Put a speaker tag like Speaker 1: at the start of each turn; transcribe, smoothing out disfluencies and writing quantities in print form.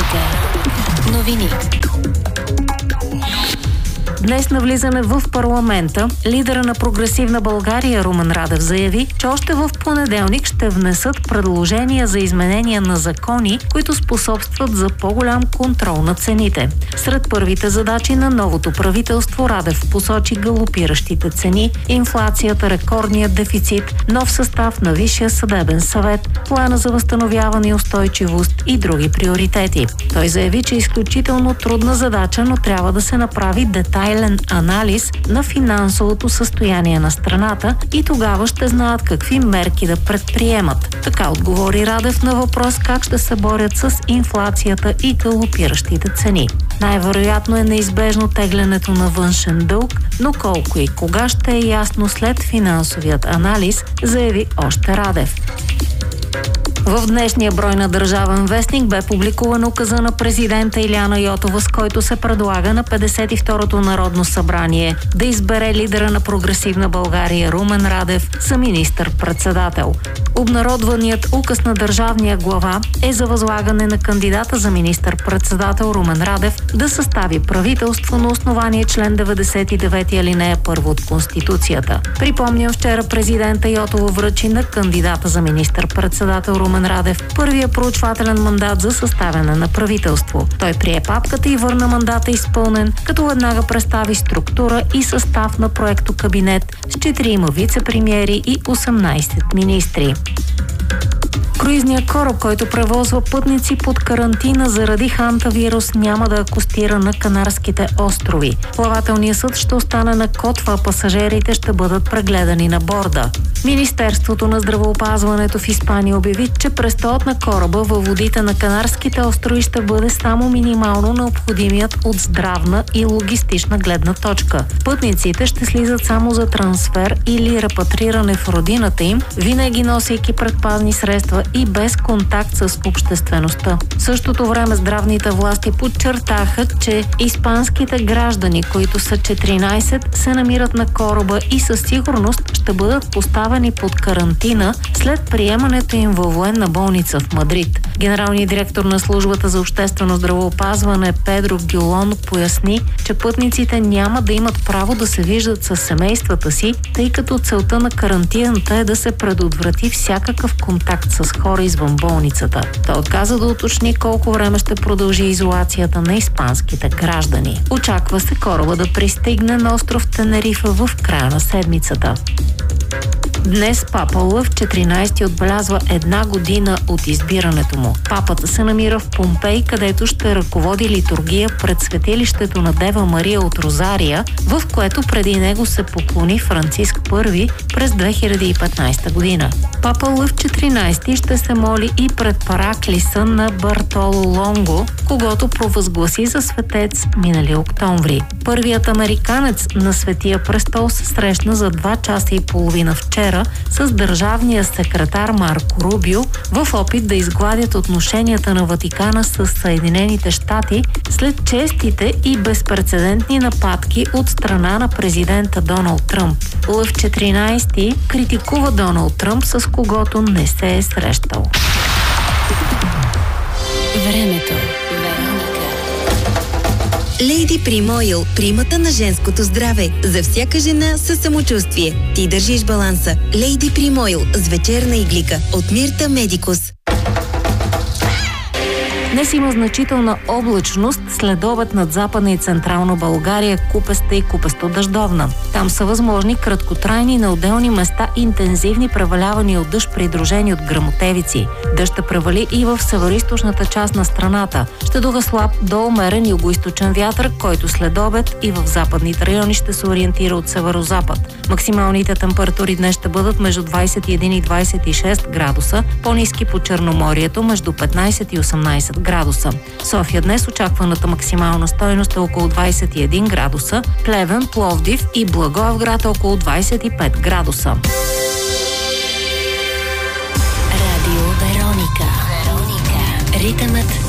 Speaker 1: Вероника. Новини. Днес на влизане в парламента лидера на Прогресивна България Румен Радев заяви, че още в понеделник ще внесат предложения за изменения на закони, които способстват за по-голям контрол на цените. Сред първите задачи на новото правителство Радев посочи галопиращите цени, инфлацията, рекордния дефицит, нов състав на Висшия съдебен съвет, плана за възстановяване и устойчивост и други приоритети. Той заяви, че е изключително трудна задача, но трябва да се направи детайлен анализ на финансовото състояние на страната и тогава ще знаят какви мерки да предприемат. Така отговори Радев на въпрос как ще се борят с инфлацията и галопиращите цени. Най-вероятно е неизбежно теглянето на външен дълг, но колко и кога ще е ясно след финансовият анализ, заяви още Радев. В днешния брой на Държавен вестник бе публикуван указа на президента Илияна Йотова, с който се предлага на 52-то Народно събрание да избере лидера на Прогресивна България Румен Радев за министър-председател. Обнародваният указ на държавния глава е за възлагане на кандидата за министър-председател Румен Радев да състави правителство на основание член 99 алинея 1 от Конституцията. Припомням, вчера президента Йотова връчи на кандидата за министър-председател Румен Радев първия проучвателен мандат за съставяне на правителство. Той прие папката и върна мандата изпълнен, като веднага представи структура и състав на проекто кабинет с 4 вице-премиери и 18 министри. Круизният кораб, който превозва пътници под карантина заради хантавирус, няма да акостира на Канарските острови. Плавателният съд ще остане на Котва, а пасажирите ще бъдат прегледани на борда. Министерството на здравеопазването в Испания обяви, че престоят на кораба във водите на Канарските острови ще бъде само минимално необходимият от здравна и логистична гледна точка. Пътниците ще слизат само за трансфер или репатриране в родината им, винаги носейки предпазни средства и без контакт с обществеността. В същото време здравните власти подчертаха, че испанските граждани, които са 14, се намират на кораба и със сигурност ще бъдат поставени под карантина след приемането им във военна болница в Мадрид. Генералният директор на службата за обществено здравеопазване Педро Гюлон поясни, че пътниците няма да имат право да се виждат със семействата си, тъй като целта на карантината е да се предотврати всякакъв контакт с хора извън болницата. Той отказа да уточни колко време ще продължи изолацията на испанските граждани. Очаква се кораба да пристигне на остров Тенерифа в края на седмицата. Днес папа Лъв 14 отбелязва 1 година от избирането му. Папата се намира в Помпей, където ще ръководи литургия пред светилището на Дева Мария от Розария, в което преди него се поклони Франциск I през 2015 година. Папа Лъв 14 ще се моли и пред параклиса на Бартоло Лонго, когото провъзгласи за светец минали октомври. Първият американец на Светия престол се срещна за 2 часа и половина вчера с държавния секретар Марко Рубио в опит да изгладят отношенията на Ватикана с Съединените щати след честите и безпрецедентни нападки от страна на президента Доналд Тръмп. Лъв 14 критикува Доналд Тръмп, с когото не се е срещал.
Speaker 2: Времето. Лейди Прим Ойл, примата на женското здраве. За всяка жена със самочувствие. Ти държиш баланса. Лейди Прим Ойл с вечерна иглика от Мирта Медикус.
Speaker 1: Днес има значителна облачност, след обед над Западна и Централна България, купеста и купесто-дъждовна. Там са възможни краткотрайни на отделни места интензивни превалявания от дъжд, придружени от гръмотевици. Дъжд ще превали и в североизточната част на страната. Ще духа слаб до умерен югоизточен вятър, който след обед и в западните райони ще се ориентира от северозапад. Максималните температури днес ще бъдат между 21 и 26 градуса, по-ниски по Черноморието между 15 и 18 градуса. София днес очакваната максимална стойност е около 21 градуса, Плевен, Пловдив и Благоевград около 25 градуса.
Speaker 2: Радио Вероника. Ритъмът